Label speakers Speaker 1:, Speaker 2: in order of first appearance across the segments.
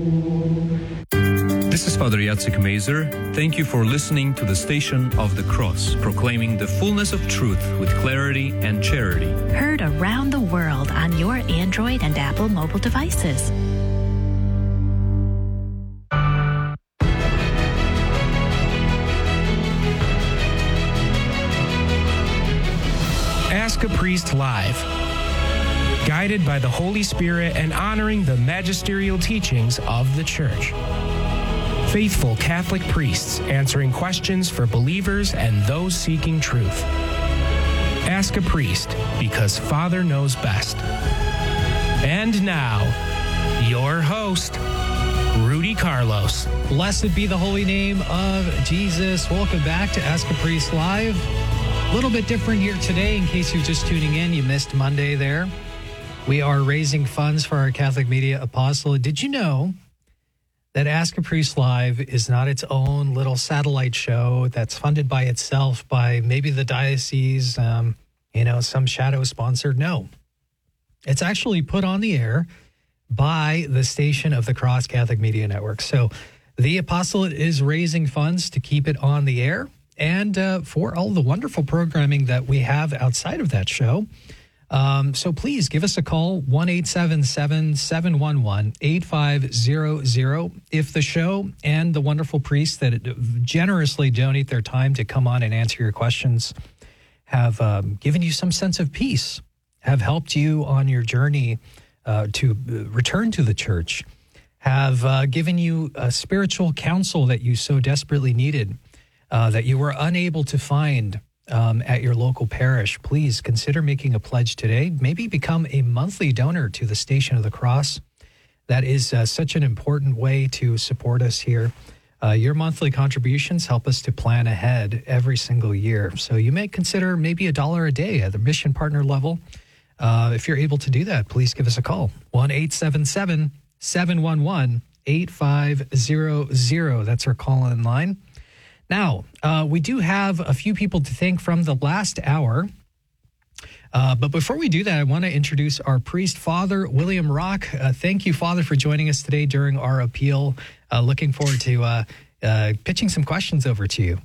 Speaker 1: This is Father Jacek Mazer. Thank you for listening to the Station of the Cross, proclaiming the fullness of truth with clarity and charity.
Speaker 2: Heard around the world on your Android and Apple mobile devices.
Speaker 3: Ask a Priest Live. Guided by the Holy Spirit and honoring the magisterial teachings of the Church. Faithful Catholic priests answering questions for believers and those seeking truth. Ask a Priest, because Father knows best. And now, your host, Rudy Carlos.
Speaker 4: Blessed be the holy name of Jesus. Welcome back to Ask a Priest Live. A little bit different here today, in case you're just tuning in. You missed Monday there. We are raising funds for our Catholic Media Apostolate. Did you know that Ask a Priest Live is not its own little satellite show that's funded by itself by maybe the diocese, some shadow sponsor? No. It's actually put on the air by the Station of the Cross Catholic Media Network. So the Apostolate is raising funds to keep it on the air and for all the wonderful programming that we have outside of that show. So please give us a call, 1-877-711-8500. If the show and the wonderful priests that generously donate their time to come on and answer your questions have given you some sense of peace, have helped you on your journey to return to the church, have given you spiritual counsel that you so desperately needed, that you were unable to find at your local parish, please consider making a pledge today. Maybe become a monthly donor to the Station of the Cross. That is such an important way to support us here. Your monthly contributions help us to plan ahead every single year. So you may consider maybe $1 a day at the mission partner level. If you're able to do that, please give us a call. 1-877-711-8500. That's our call-in line. Now, we do have a few people to thank from the last hour. But before we do that, I want to introduce our priest, Father William Rock. Thank you, Father, for joining us today during our appeal. Looking forward to pitching some questions over to you.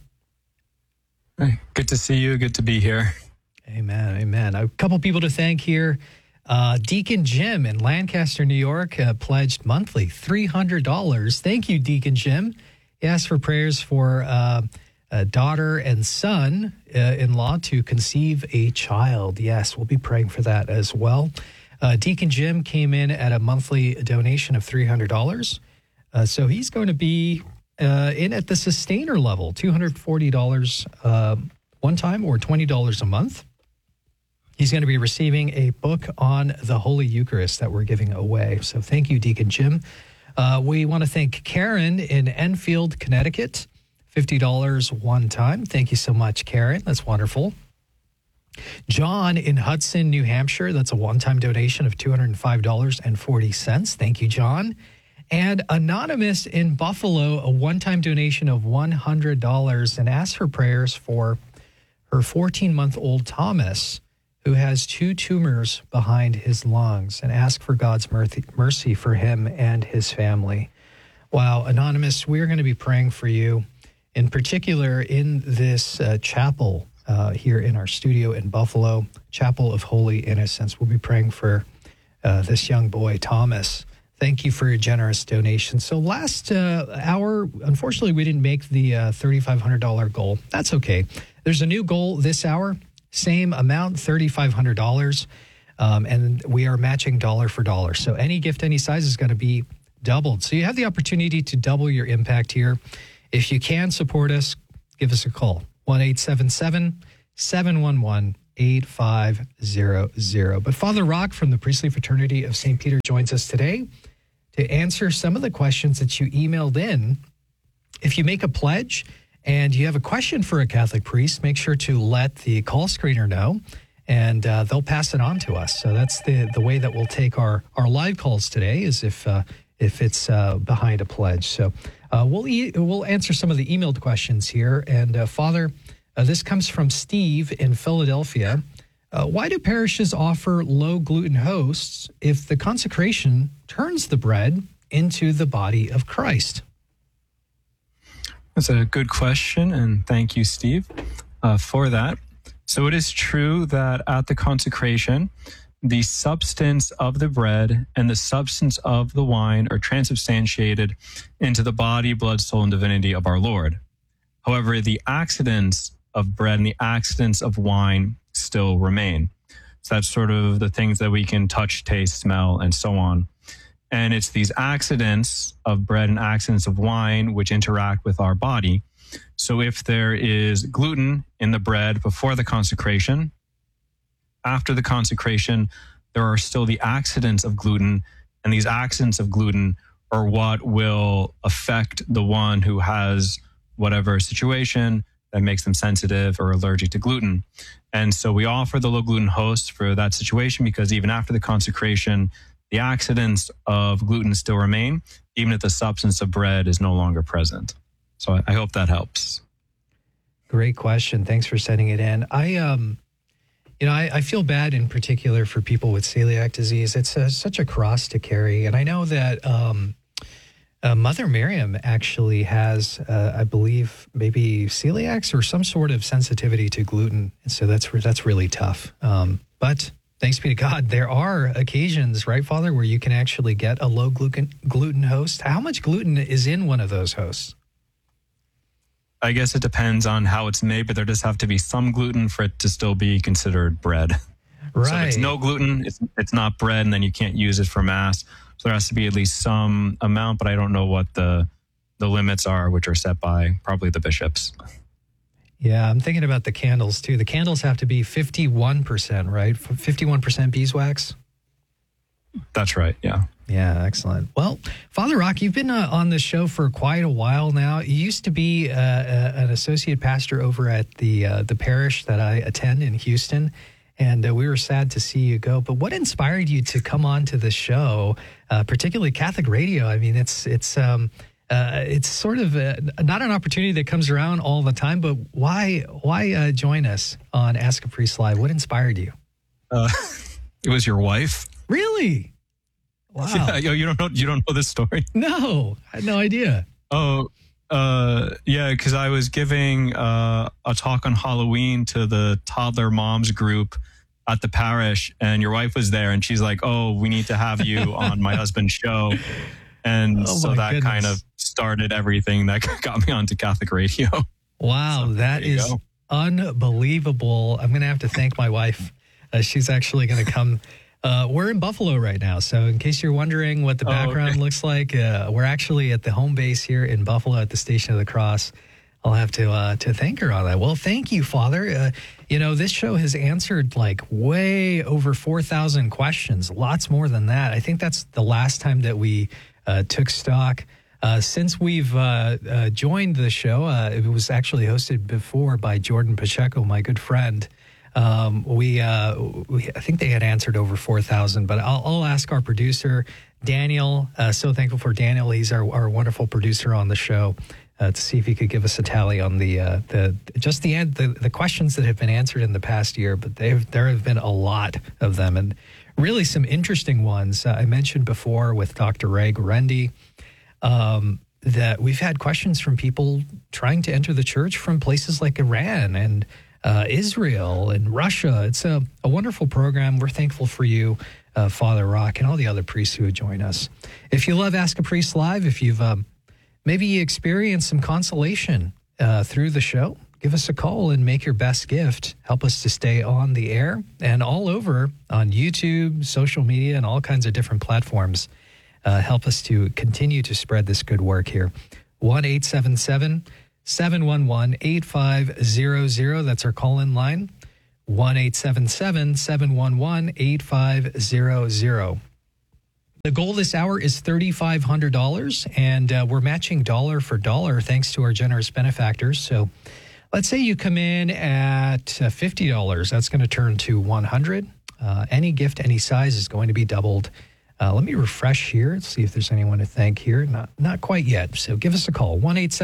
Speaker 5: Good to see you. Good to be here.
Speaker 4: Amen. Amen. A couple people to thank here. Deacon Jim in Lancaster, New York, pledged monthly $300. Thank you, Deacon Jim. He asked for prayers for a daughter and son-in-law to conceive a child. Yes, we'll be praying for that as well. Deacon Jim came in at a monthly donation of $300. So he's going to be in at the sustainer level, $240 one time or $20 a month. He's going to be receiving a book on the Holy Eucharist that we're giving away. So thank you, Deacon Jim. We want to thank Karen in Enfield, Connecticut, $50 one time. Thank you so much, Karen. That's wonderful. John in Hudson, New Hampshire, that's a one-time donation of $205.40. Thank you, John. And Anonymous in Buffalo, a one-time donation of $100 and asked for prayers for her 14-month-old Thomas, who has 2 tumors behind his lungs, and ask for God's mercy for him and his family. Wow, Anonymous, we're going to be praying for you, in particular in this chapel here in our studio in Buffalo, Chapel of Holy Innocents. We'll be praying for this young boy, Thomas. Thank you for your generous donation. So last hour, unfortunately, we didn't make the $3,500 goal. That's okay. There's a new goal this hour. Same amount, $3,500, and we are matching dollar for dollar. So any gift, any size is going to be doubled. So you have the opportunity to double your impact here. If you can support us, give us a call, 1-877-711-8500. But Father Rock from the Priestly Fraternity of St. Peter joins us today to answer some of the questions that you emailed in. If you make a pledge and you have a question for a Catholic priest, make sure to let the call screener know, and they'll pass it on to us. So that's the way that we'll take our live calls today, is if it's behind a pledge. So we'll answer some of the emailed questions here. And Father, this comes from Steve in Philadelphia. Why do parishes offer low gluten hosts if the consecration turns the bread into the body of Christ?
Speaker 5: That's a good question, and thank you, Steve, for that. So it is true that at the consecration, the substance of the bread and the substance of the wine are transubstantiated into the body, blood, soul, and divinity of our Lord. However, the accidents of bread and the accidents of wine still remain. So that's sort of the things that we can touch, taste, smell, and so on. And it's these accidents of bread and accidents of wine which interact with our body. So if there is gluten in the bread before the consecration, after the consecration, there are still the accidents of gluten, and these accidents of gluten are what will affect the one who has whatever situation that makes them sensitive or allergic to gluten. And so we offer the low gluten host for that situation because even after the consecration, the accidents of gluten still remain, even if the substance of bread is no longer present. So I hope that helps.
Speaker 4: Great question. Thanks for sending it in. I feel bad in particular for people with celiac disease. It's such a cross to carry. And I know that Mother Miriam actually has, I believe, maybe celiacs or some sort of sensitivity to gluten. And so that's really tough. But thanks be to God, there are occasions, right, Father, where you can actually get a low gluten host. How much gluten is in one of those hosts?
Speaker 5: I guess it depends on how it's made, but there does have to be some gluten for it to still be considered bread.
Speaker 4: Right.
Speaker 5: So if it's no gluten, it's not bread, and then you can't use it for Mass. So there has to be at least some amount, but I don't know what the limits are, which are set by probably the bishops.
Speaker 4: Yeah, I'm thinking about the candles, too. The candles have to be 51%, right? 51% beeswax?
Speaker 5: That's right, yeah.
Speaker 4: Yeah, excellent. Well, Father Rock, you've been on the show for quite a while now. You used to be an associate pastor over at the parish that I attend in Houston, and we were sad to see you go. But what inspired you to come on to the show, particularly Catholic radio? I mean, it's sort of not an opportunity that comes around all the time, but why join us on Ask a Priest Live? What inspired you?
Speaker 5: It was your wife.
Speaker 4: Really? Wow.
Speaker 5: Yeah, you don't know this story?
Speaker 4: No, I had no idea.
Speaker 5: Oh, yeah, because I was giving a talk on Halloween to the toddler moms group at the parish, and your wife was there, and she's like, "Oh, we need to have you on my husband's show." And so that kind of started everything that got me onto Catholic radio.
Speaker 4: Wow, so that is unbelievable. I'm going to have to thank my wife. She's actually going to come. We're in Buffalo right now, so in case you're wondering what the background looks like, we're actually at the home base here in Buffalo at the Station of the Cross. I'll have to thank her on that. Well, thank you, Father. This show has answered like way over 4,000 questions, lots more than that. I think that's the last time that we took stock. Since we've joined the show, it was actually hosted before by Jordan Pacheco, my good friend. I think they had answered over 4,000, but I'll ask our producer, Daniel. So thankful for Daniel. He's our wonderful producer on the show, to see if he could give us a tally on the questions that have been answered in the past year. But there have been a lot of them, and really some interesting ones. I mentioned before with Dr. Ray Guarendi, that we've had questions from people trying to enter the church from places like Iran and Israel and Russia. It's a wonderful program. We're thankful for you, Father Rock, and all the other priests who would join us. If you love Ask a Priest Live, if you've maybe experienced some consolation through the show, give us a call and make your best gift. Help us to stay on the air and all over on YouTube, social media, and all kinds of different platforms. Help us to continue to spread this good work here. 1-877-711-8500. That's our call-in line. 1-877-711-8500. The goal this hour is $3,500, and we're matching dollar for dollar thanks to our generous benefactors. So let's say you come in at $50. That's going to turn to $100. Any gift, any size is going to be doubled. Let me refresh here and see if there's anyone to thank here. Not quite yet. So give us a call,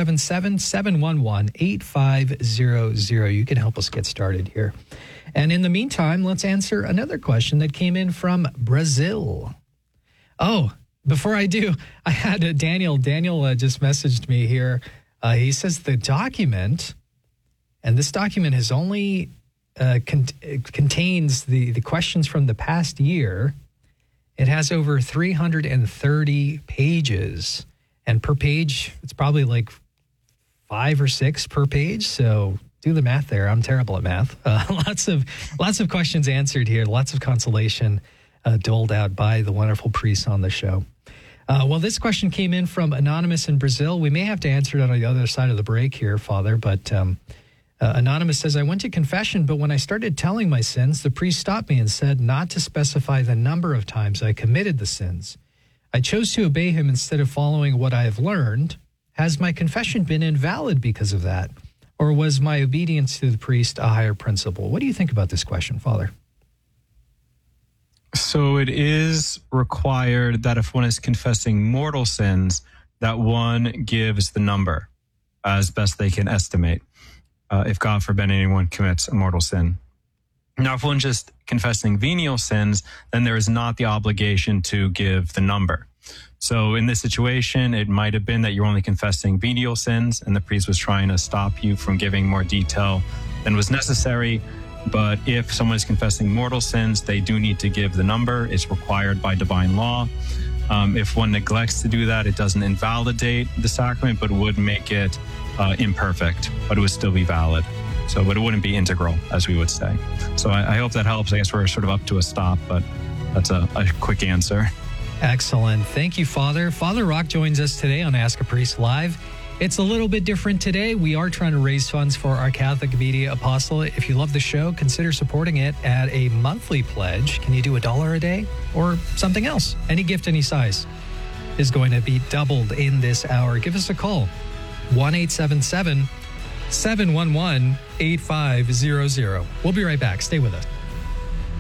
Speaker 4: 1-877-711-8500. You can help us get started here. And in the meantime, let's answer another question that came in from Brazil. Oh, Before I do, I had Daniel. Daniel just messaged me here. He says the document, and this document has only contains the questions from the past year. It has over 330 pages, and per page, it's probably like 5 or 6 per page. So do the math there. I'm terrible at math. Lots of questions answered here. Lots of consolation doled out by the wonderful priests on the show. Well, this question came in from Anonymous in Brazil. We may have to answer it on the other side of the break here, Father, but Anonymous says, I went to confession, but when I started telling my sins, the priest stopped me and said not to specify the number of times I committed the sins. I chose to obey him instead of following what I have learned. Has my confession been invalid because of that? Or was my obedience to the priest a higher principle? What do you think about this question, Father?
Speaker 5: So it is required that if one is confessing mortal sins, that one gives the number as best they can estimate, if God forbid anyone commits a mortal sin. Now, if one's just confessing venial sins, then there is not the obligation to give the number. So in this situation, it might have been that you're only confessing venial sins and the priest was trying to stop you from giving more detail than was necessary. But if someone is confessing mortal sins, they do need to give the number. It's required by divine law. If one neglects to do that, it doesn't invalidate the sacrament, but would make it imperfect, but it would still be valid. So, but it wouldn't be integral, as we would say. So I hope that helps. I guess we're sort of up to a stop, but that's a quick answer.
Speaker 4: Excellent. Thank you, Father. Father Rock joins us today on Ask a Priest Live. It's a little bit different today. We are trying to raise funds for our Catholic Media Apostolate. If you love the show, consider supporting it at a monthly pledge. Can you do $1 a day or something else? Any gift, any size is going to be doubled in this hour. Give us a call. 1-877-711-8500. We'll be right back. Stay with us.